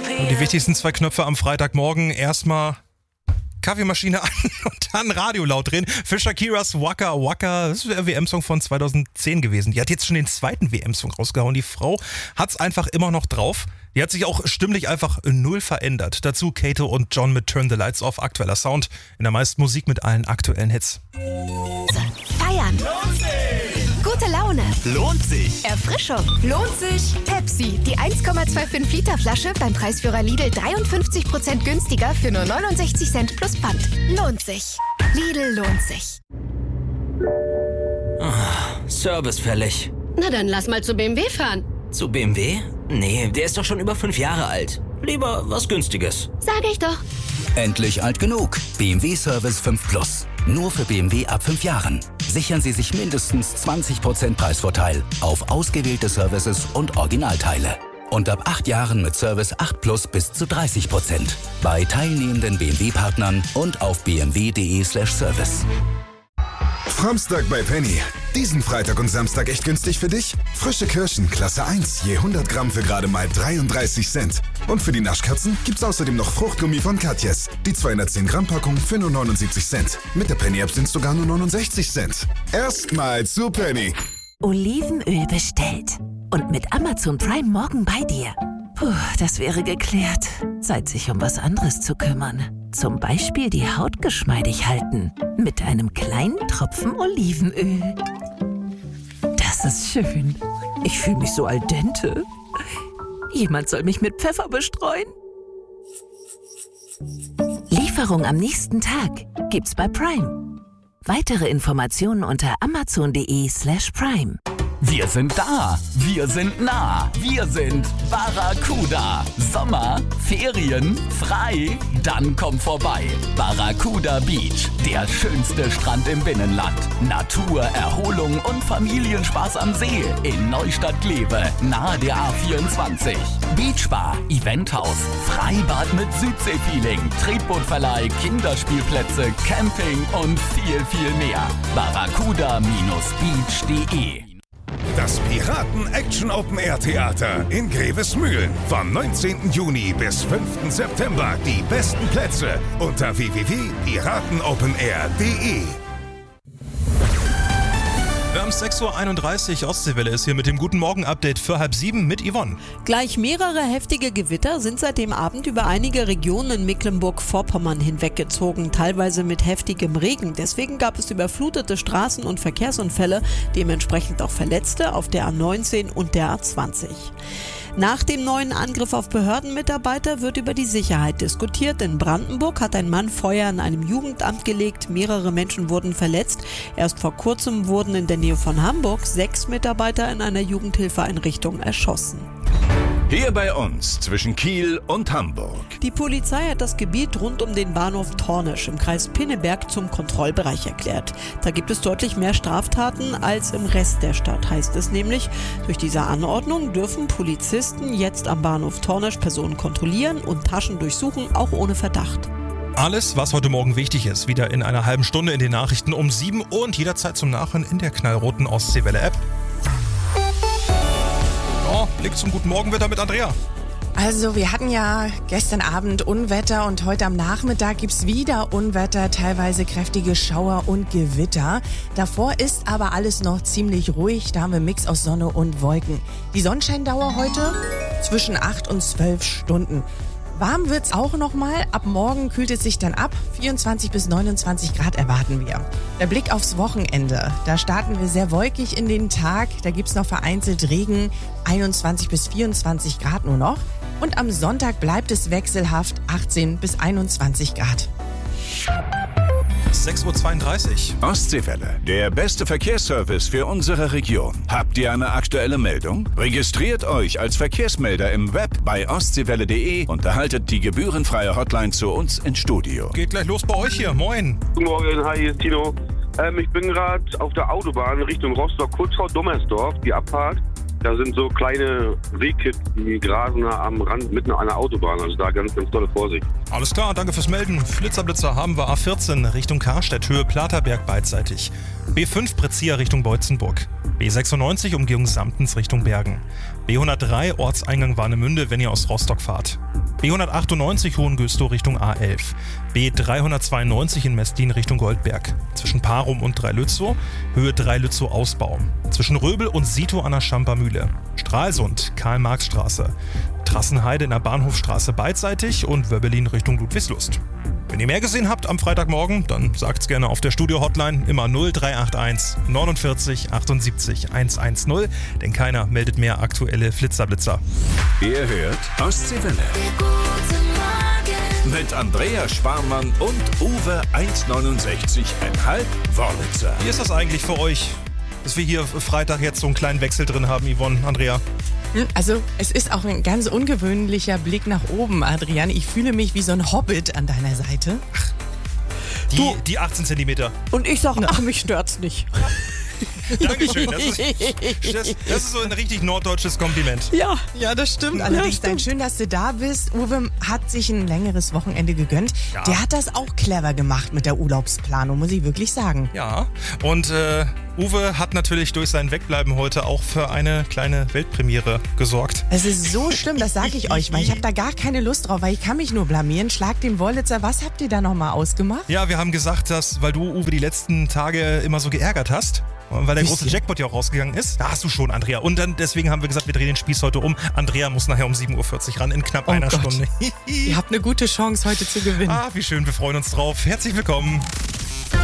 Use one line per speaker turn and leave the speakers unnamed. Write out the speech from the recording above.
Und die wichtigsten 2 Knöpfe am Freitagmorgen. Erstmal Kaffeemaschine an und dann Radio laut drehen. Für Shakiras Waka Waka. Das ist der WM-Song von 2010 gewesen. Die hat jetzt schon den 2. WM-Song rausgehauen. Die Frau hat's einfach immer noch drauf. Die hat sich auch stimmlich einfach null verändert. Dazu Kato und John mit Turn the Lights Off. Aktueller Sound. In der meisten Musik mit allen aktuellen Hits.
Feiern.
Lohnt sich!
Gute Laune.
Lohnt sich!
Erfrischung.
Lohnt sich!
Pepsi, die 1,25 Liter Flasche beim Preisführer Lidl 53% günstiger für nur 69 Cent plus Pfand. Lohnt sich. Lidl lohnt sich.
Service fällig.
Na dann lass mal zu BMW fahren.
Zu BMW? Nee, der ist doch schon über 5 Jahre alt. Lieber was Günstiges.
Sag ich doch.
Endlich alt genug. BMW Service 5 Plus. Nur für BMW ab 5 Jahren. Sichern Sie sich mindestens 20% Preisvorteil auf ausgewählte Services und Originalteile. Und ab 8 Jahren mit Service 8 Plus bis zu 30%. Bei teilnehmenden BMW-Partnern und auf bmw.de/service.
Framstag bei Penny. Diesen Freitag und Samstag echt günstig für dich? Frische Kirschen, Klasse 1, je 100 Gramm für gerade mal 33 Cent. Und für die Naschkatzen gibt's außerdem noch Fruchtgummi von Katjes. Die 210 Gramm Packung für nur 79 Cent. Mit der Penny-App sind's sogar nur 69 Cent. Erstmal zu Penny.
Olivenöl bestellt. Und mit Amazon Prime morgen bei dir. Puh, das wäre geklärt. Zeit, sich um was anderes zu kümmern. Zum Beispiel die Haut geschmeidig halten. Mit einem kleinen Tropfen Olivenöl. Das ist schön. Ich fühle mich so al dente. Jemand soll mich mit Pfeffer bestreuen. Lieferung am nächsten Tag gibt's bei Prime. Weitere Informationen unter amazon.de/prime.
Wir sind da, wir sind nah, wir sind Barracuda. Sommer, Ferien, frei, dann komm vorbei. Barracuda Beach, der schönste Strand im Binnenland. Natur, Erholung und Familienspaß am See in Neustadt-Glewe, nahe der A24. Beachbar, Eventhaus, Freibad mit Südseefeeling, Tretbootverleih, Kinderspielplätze, Camping und viel, viel mehr. Barracuda-beach.de.
Das Piraten-Action-Open-Air-Theater in Grevesmühlen. Vom 19. Juni bis 5. September. Die besten Plätze unter www.piratenopenair.de.
Wir haben 6.31 Uhr. Ostseewelle ist hier mit dem Guten Morgen-Update für 6:30 mit Yvonne.
Gleich mehrere heftige Gewitter sind seit dem Abend über einige Regionen in Mecklenburg-Vorpommern hinweggezogen, teilweise mit heftigem Regen. Deswegen gab es überflutete Straßen- und Verkehrsunfälle, dementsprechend auch Verletzte auf der A19 und der A20. Nach dem neuen Angriff auf Behördenmitarbeiter wird über die Sicherheit diskutiert. In Brandenburg hat ein Mann Feuer in einem Jugendamt gelegt. Mehrere Menschen wurden verletzt. Erst vor kurzem wurden in der Nähe von Hamburg 6 Mitarbeiter in einer Jugendhilfeeinrichtung erschossen.
Hier bei uns zwischen Kiel und Hamburg.
Die Polizei hat das Gebiet rund um den Bahnhof Tornisch im Kreis Pinneberg zum Kontrollbereich erklärt. Da gibt es deutlich mehr Straftaten als im Rest der Stadt, heißt es nämlich. Durch diese Anordnung dürfen Polizisten jetzt am Bahnhof Tornisch Personen kontrollieren und Taschen durchsuchen, auch ohne Verdacht.
Alles, was heute Morgen wichtig ist, wieder in einer halben Stunde in den Nachrichten um 7 und jederzeit zum Nachhören in der knallroten Ostseewelle-App. Blick zum Guten Morgenwetter mit Andrea.
Also wir hatten ja gestern Abend Unwetter und heute am Nachmittag gibt's wieder Unwetter, teilweise kräftige Schauer und Gewitter. Davor ist aber alles noch ziemlich ruhig, da haben wir einen Mix aus Sonne und Wolken. Die Sonnenscheindauer heute zwischen 8 und 12 Stunden. Warm wird's auch nochmal. Ab morgen kühlt es sich dann ab. 24 bis 29 Grad erwarten wir. Der Blick aufs Wochenende. Da starten wir sehr wolkig in den Tag. Da gibt's noch vereinzelt Regen. 21 bis 24 Grad nur noch. Und am Sonntag bleibt es wechselhaft. 18 bis 21 Grad.
6.32 Uhr.
Ostseewelle, der beste Verkehrsservice für unsere Region. Habt ihr eine aktuelle Meldung? Registriert euch als Verkehrsmelder im Web bei ostseewelle.de und erhaltet die gebührenfreie Hotline zu uns ins Studio.
Geht gleich los bei euch hier. Moin.
Guten Morgen, hi, hier ist Tino. Ich bin gerade auf der Autobahn Richtung Rostock, kurz vor Dommersdorf, die Abfahrt. Da sind so kleine Wegkids, die grasen am Rand mitten an der Autobahn. Also da ganz, ganz tolle Vorsicht.
Alles klar, danke fürs Melden. Flitzer haben wir A14 Richtung Karstedt, Höhe Platerberg beidseitig. B5 Prezia Richtung Beutzenburg. B96 Umgehung Samtens Richtung Bergen. B103 Ortseingang Warnemünde, wenn ihr aus Rostock fahrt. B198 Hohengüstow Richtung A11. B392 in Mestlin Richtung Goldberg. Zwischen Parum und Dreilützow, Höhe Dreilützow Ausbau. Zwischen Röbel und Sito an der Schamper Mühle. Stralsund, Karl-Marx-Straße. Trassenheide in der Bahnhofstraße beidseitig und Wöbbelin Richtung Ludwigslust. Wenn ihr mehr gesehen habt am Freitagmorgen, dann sagt's gerne auf der Studio-Hotline immer 0381 49 78 110, denn keiner meldet mehr aktuelle Flitzerblitzer.
Ihr hört Ostseewelle. Mit Andrea Sparmann und Uwe 1,69,5 Wörlitzer.
Wie ist das eigentlich für euch, dass wir hier Freitag jetzt so einen kleinen Wechsel drin haben, Yvonne, Andrea?
Also es ist auch ein ganz ungewöhnlicher Blick nach oben, Adrian. Ich fühle mich wie so ein Hobbit an deiner Seite.
Die 18 Zentimeter.
Und ich sage, ach, mich stört's nicht.
Dankeschön. Das ist so ein richtig norddeutsches Kompliment.
Ja, das stimmt. Allerdings, schön, dass du da bist. Uwe hat sich ein längeres Wochenende gegönnt. Ja. Der hat das auch clever gemacht mit der Urlaubsplanung, muss ich wirklich sagen.
Ja, und Uwe hat natürlich durch sein Wegbleiben heute auch für eine kleine Weltpremiere gesorgt.
Es ist so schlimm, das sage ich euch mal. Ich habe da gar keine Lust drauf, weil ich kann mich nur blamieren. Schlag den Wörlitzer. Was habt ihr da nochmal ausgemacht?
Ja, wir haben gesagt, dass, weil du, Uwe, die letzten Tage immer so geärgert hast, weil der große Jackpot ja auch rausgegangen ist. Da hast du schon, Andrea. Und dann deswegen haben wir gesagt, wir drehen den Spieß heute um. Andrea muss nachher um 7.40 Uhr ran, in knapp einer Stunde.
Ihr habt eine gute Chance, heute zu gewinnen.
Wie schön, wir freuen uns drauf. Herzlich willkommen.